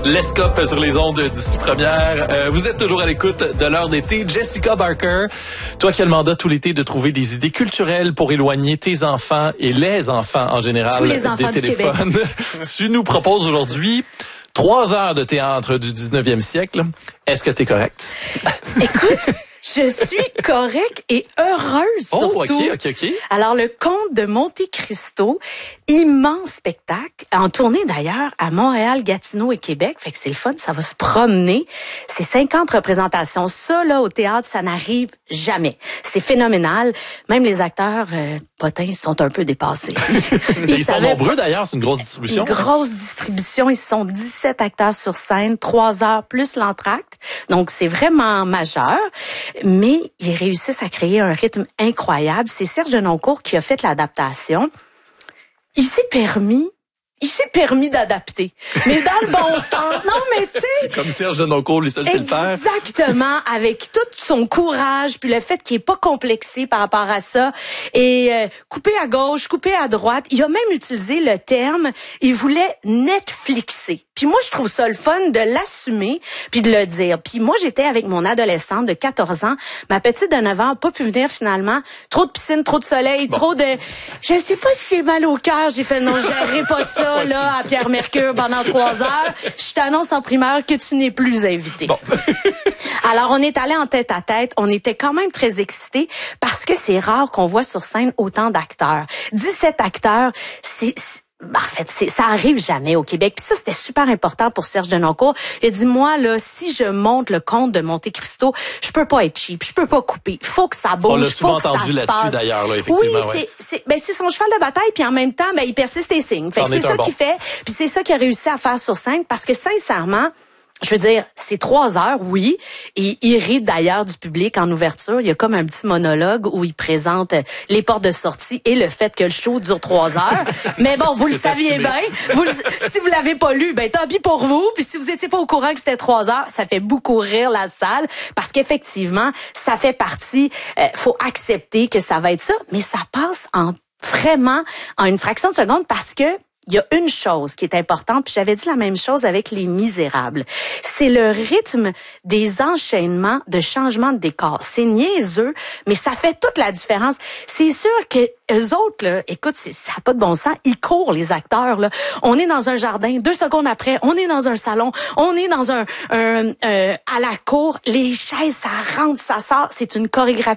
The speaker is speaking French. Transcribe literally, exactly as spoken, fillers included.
L'Escope sur les ondes d'ici première. Euh, vous êtes toujours à l'écoute de l'heure d'été. Jessica Barker, toi qui as le mandat tout l'été de trouver des idées culturelles pour éloigner tes enfants et les enfants en général Tous les enfants des du téléphones. Québec. Tu nous proposes aujourd'hui trois heures de théâtre du dix-neuvième siècle. Est-ce que t'es correcte? Écoute, je suis correcte et heureuse oh, surtout. OK, OK, OK. Alors, le Comte de Monte Cristo, immense spectacle, en tournée d'ailleurs à Montréal, Gatineau et Québec. Fait que c'est le fun, ça va se promener. C'est cinquante représentations. Ça, là, au théâtre, ça n'arrive jamais. C'est phénoménal. Même les acteurs euh, potins sont un peu dépassés. Ils, Ils sont nombreux d'ailleurs, c'est une grosse distribution. Une grosse distribution. Ils sont dix-sept acteurs sur scène, trois heures plus l'entracte. Donc, c'est vraiment majeur. Mais ils réussissent à créer un rythme incroyable. C'est Serge Denoncourt qui a fait l'adaptation. Il s'est permis, il s'est permis d'adapter. Mais dans le bon sens. Non, mais tu sais. Comme Serge Denoncourt, lui seul sait le faire. Exactement. Avec tout son courage, puis le fait qu'il est pas complexé par rapport à ça. Et euh, coupé à gauche, coupé à droite. Il a même utilisé le terme, il voulait Netflixer. Puis moi, je trouve ça le fun de l'assumer puis de le dire. Puis moi, j'étais avec mon adolescente de quatorze ans. Ma petite de neuf ans n'a pas pu venir finalement. Trop de piscine, trop de soleil, bon. trop de... Je sais pas si j'ai mal au cœur. J'ai fait non, je gérerai pas ça là à Pierre Mercure pendant trois heures. Je t'annonce en primeur que tu n'es plus invité. Bon. Alors, on est allé en tête à tête. On était quand même très excités parce que c'est rare qu'on voit sur scène autant d'acteurs. dix-sept acteurs, c'est... En fait, c'est, ça arrive jamais au Québec. Puis ça, c'était super important pour Serge Denoncourt. Il a dit, moi, là, si je monte le Comte de Monte Cristo, je peux pas être cheap, je peux pas couper. Il faut que ça bouge, On l'a faut souvent que ça entendu se là-dessus, passe. d'ailleurs, là, effectivement. Oui, ouais. c'est, c'est, ben, c'est son cheval de bataille, puis en même temps, ben, il persiste et signe. Fait que c'est ça bon. qu'il fait, puis c'est ça qu'il a réussi à faire sur scène, parce que sincèrement, je veux dire, c'est trois heures, oui, et il rit d'ailleurs du public en ouverture. Il y a comme un petit monologue où il présente les portes de sortie et le fait que le show dure trois heures. Mais bon, vous le saviez bien. Vous le, si vous l'avez pas lu, ben tant pis pour vous. Puis si vous étiez pas au courant que c'était trois heures, ça fait beaucoup rire la salle parce qu'effectivement, ça fait partie. Euh, faut accepter que ça va être ça, mais ça passe en vraiment en une fraction de seconde parce que il y a une chose qui est importante, puis j'avais dit la même chose avec Les Misérables. C'est le rythme des enchaînements de changements de décor. C'est niaiseux, mais ça fait toute la différence. C'est sûr que eux autres, là, écoute, c'est, ça n'a pas de bon sens. Ils courent, les acteurs, là. On est dans un jardin, deux secondes après, on est dans un salon, on est dans un, un euh, à la cour. Les chaises, ça rentre, ça sort. C'est une chorégraphie